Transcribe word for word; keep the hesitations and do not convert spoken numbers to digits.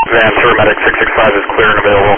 Van Paramedic six six five is clear and available.